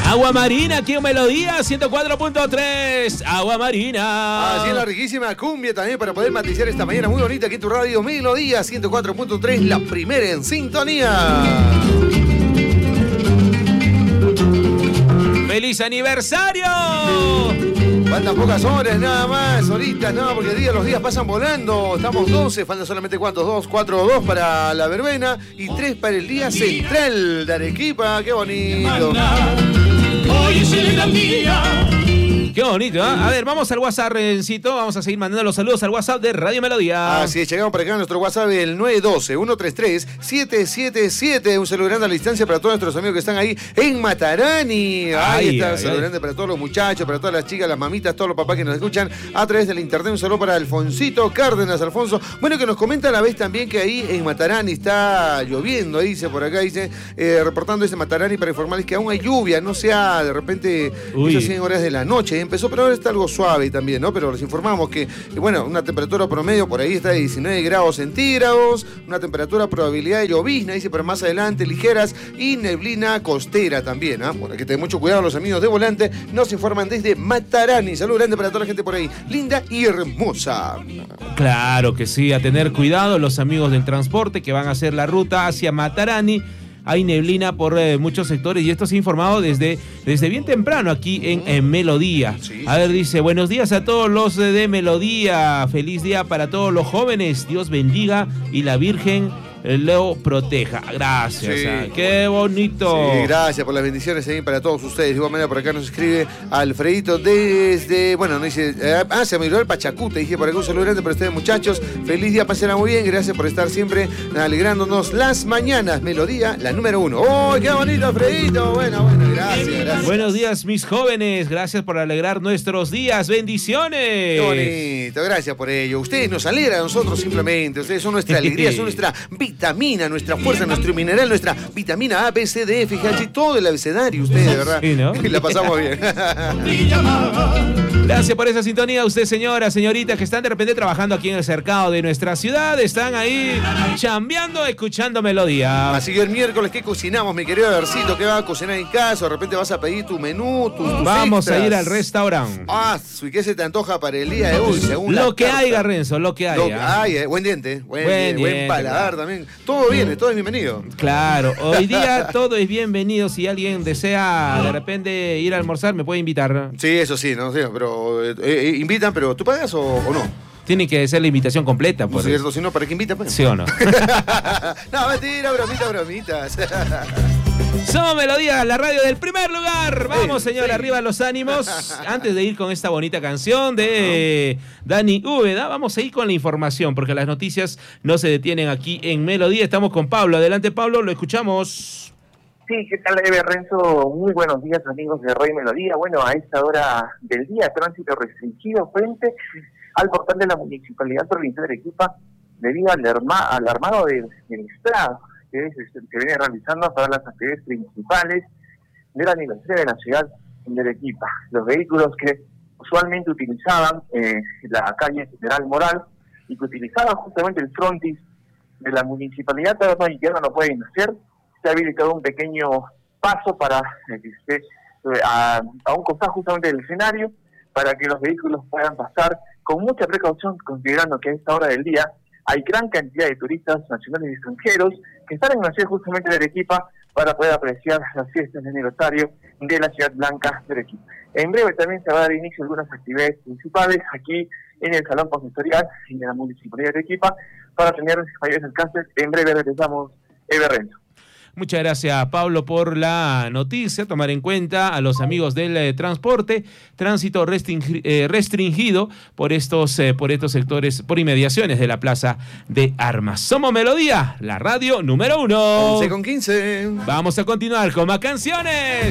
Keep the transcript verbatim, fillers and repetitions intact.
Agua Marina, aquí en Melodía ciento cuatro punto tres. Agua Marina. Así es la riquísima cumbia también para poder matizar esta mañana muy bonita aquí en tu radio Melodía ciento cuatro punto tres, la primera en sintonía. ¡Feliz aniversario! Faltan pocas horas nada más, horitas, no, porque día, los días pasan volando. Estamos doce, faltan solamente cuántos, dos, cuatro o dos para la verbena y tres para el día central de Arequipa. ¡Qué bonito! Hoy es el gran día. Qué bonito, ¿eh? A ver, vamos al WhatsApp, Rencito. Vamos a seguir mandando los saludos al WhatsApp de Radio Melodía. Así es, llegamos para acá a nuestro WhatsApp el nueve uno dos, uno tres tres, siete siete siete. Un saludo grande a la distancia para todos nuestros amigos que están ahí en Matarani. Ahí Ay, está, ay, un saludo ay. grande para todos los muchachos, para todas las chicas, las mamitas, todos los papás que nos escuchan a través del internet. Un saludo para Alfonsito Cárdenas, Alfonso. Bueno, que nos comenta a la vez también que ahí en Matarani está lloviendo, dice por acá, dice, eh, reportando desde Matarani para informarles que aún hay lluvia, no sea de repente Uy. esas cien horas de la noche. Empezó, pero ahora está algo suave también, ¿no? Pero les informamos que, bueno, una temperatura promedio por ahí está de diecinueve grados centígrados, una temperatura, probabilidad de llovizna, dice, pero más adelante ligeras y neblina costera también, ¿ah? ¿eh? Por aquí ten mucho cuidado los amigos de Volante, nos informan desde Matarani. Salud grande para toda la gente por ahí, linda y hermosa. Claro que sí, a tener cuidado los amigos del transporte que van a hacer la ruta hacia Matarani. Hay neblina por eh, muchos sectores y esto se ha informado desde, desde bien temprano aquí en, en Melodía. Sí, a ver, dice, buenos días a todos los de Melodía, feliz día para todos los jóvenes, Dios bendiga y la Virgen lo proteja. Gracias, Sí. ah, qué bonito. Sí, gracias por las bendiciones también para todos ustedes. De igual manera por acá nos escribe Alfredito desde, bueno, nos dice, eh, ah, se me olvidó el Pachacute, dije por acá un saludo grande para ustedes muchachos. Feliz día, pásenla muy bien, gracias por estar siempre alegrándonos las mañanas. Melodía, la número uno. ¡Oh, qué bonito, Alfredito! Bueno, bueno, gracias, gracias. Buenos días, mis jóvenes, gracias por alegrar nuestros días, bendiciones. Qué bonito, gracias por ello. Ustedes nos alegran a nosotros simplemente. Ustedes son nuestra alegría, son nuestra vitamina, nuestra fuerza, nuestro mineral, nuestra vitamina A, B, C, D, F, G, H, todo el abecedario, ustedes, de verdad. Sí, ¿no? Y la pasamos bien. Gracias por esa sintonía, usted, señora, señorita, que están de repente trabajando aquí en el cercado de nuestra ciudad, están ahí chambeando, escuchando Melodía. Así que el miércoles, ¿qué cocinamos, mi querido Avercito? ¿Qué vas a cocinar en casa? De repente vas a pedir tu menú, tus, tus Vamos extras. a ir al restaurante. Ah, ¿y qué se te antoja para el día de hoy? Según Lo la que carta. haya, Renzo, lo que Lo haya. que hay, eh, buen diente, buen, Buen buen, buen diente, paladar claro. también. Todo viene, todo es bienvenido. Claro, hoy día todo es bienvenido. Si alguien desea de repente ir a almorzar, me puede invitar. Sí, eso sí, no sé, pero eh, eh, invitan, pero ¿tú pagas o, o no? Tiene que ser la invitación completa, Por por cierto, si no, ¿para qué invitan? Pues? ¿Sí o no? No, mentira, bromita, bromitas. Somos Melodía, la radio del primer lugar. Vamos, Sí, señor, sí. arriba los ánimos. Antes de ir con esta bonita canción de Dani Úbeda, vamos a ir con la información, porque las noticias no se detienen aquí en Melodía. Estamos con Pablo. Adelante, Pablo, lo escuchamos. Sí, ¿qué tal, Eve Renzo? Muy buenos días, amigos de Radio Melodía. Bueno, a esta hora del día, tránsito restringido frente al portal de la Municipalidad Provincial de Arequipa debido al, arma, al armado del, del Estrado que, es, que viene realizando para las actividades principales del aniversario de la ciudad de Arequipa. Los vehículos que usualmente utilizaban eh, la calle General Moral y que utilizaban justamente el frontis de la municipalidad, ahora ya no lo pueden hacer. Se ha habilitado un pequeño paso para eh, que esté eh, a, a un costado justamente del escenario para que los vehículos puedan pasar con mucha precaución, considerando que a esta hora del día hay gran cantidad de turistas nacionales y extranjeros que están en la ciudad justamente de Arequipa para poder apreciar las fiestas de aniversario de la ciudad blanca de Arequipa. En breve también se va a dar inicio a algunas actividades principales aquí en el Salón Consistorial de la Municipalidad de Arequipa para tener mayores alcances. En breve regresamos, Eve Renzo. Muchas gracias, Pablo, por la noticia. Tomar en cuenta a los amigos del eh, transporte, tránsito restringi- eh, restringido por estos, eh, por estos sectores, por inmediaciones de la Plaza de Armas. Somos Melodía, la radio número uno. once con quince. Vamos a continuar con más canciones.